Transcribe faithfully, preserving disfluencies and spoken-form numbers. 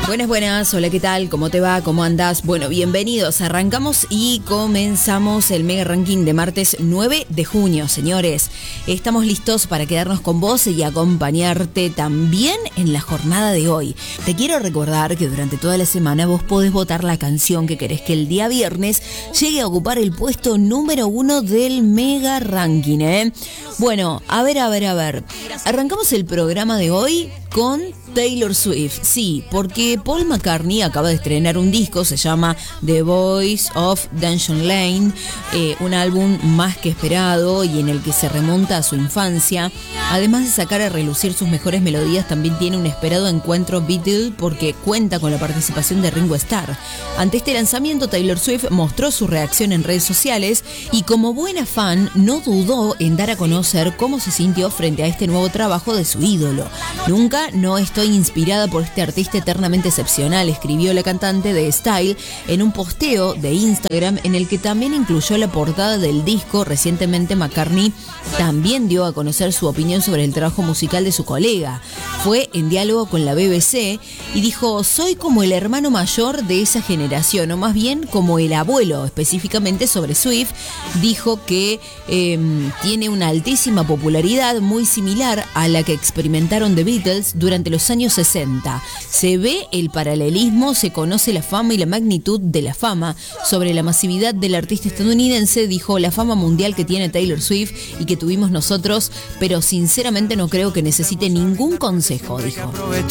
Buenas, buenas, hola, ¿qué tal? ¿Cómo te va? ¿Cómo andás? Bueno, bienvenidos, arrancamos y comenzamos el Mega Ranking de martes nueve de junio, señores. Estamos listos para quedarnos con vos y acompañarte también en la jornada de hoy. Te quiero recordar que durante toda la semana vos podés votar la canción que querés que el día viernes llegue a ocupar el puesto número uno del Mega Ranking, ¿eh? Bueno, a ver, a ver, a ver. Arrancamos el programa de hoy con Taylor Swift, sí, porque Paul McCartney acaba de estrenar un disco, se llama The Voice of Dungeon Lane, eh, un álbum más que esperado y en el que se remonta a su infancia. Además de sacar a relucir sus mejores melodías, también tiene un esperado encuentro Beatle porque cuenta con la participación de Ringo Starr. Ante este lanzamiento, Taylor Swift mostró su reacción en redes sociales y como buena fan no dudó en dar a conocer cómo se sintió frente a este nuevo trabajo de su ídolo. Nunca no estoy inspirada por este artista eternamente excepcional, escribió la cantante de Style en un posteo de Instagram en el que también incluyó la portada del disco. Recientemente McCartney también dio a conocer su opinión sobre el trabajo musical de su colega. Fue en diálogo con la B B C y dijo: soy como el hermano mayor de esa generación, o más bien como el abuelo. Específicamente sobre Swift, dijo que eh, tiene una altísima popularidad muy similar a la que experimentaron The Beatles durante los años sesenta. Se ve el paralelismo, se conoce la fama y la magnitud de la fama. Sobre la masividad del artista estadounidense, dijo: la fama mundial que tiene Taylor Swift y que tuvimos nosotros, pero sinceramente no creo que necesite ningún consejo, dijo.